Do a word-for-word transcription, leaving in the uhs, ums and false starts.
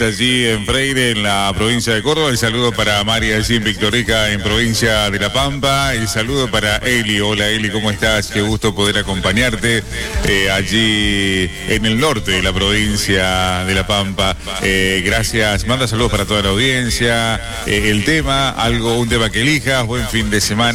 allí en Freire, en la provincia de Córdoba. El saludo para María allí en Victorica, en provincia de La Pampa. El saludo para Eli. Hola Eli, ¿cómo estás? Qué gusto poder acompañarte eh, allí en el norte de la provincia de La Pampa. Eh, gracias, manda saludos para toda la audiencia. Eh, el tema, algo, un tema que elijas, buen fin de semana.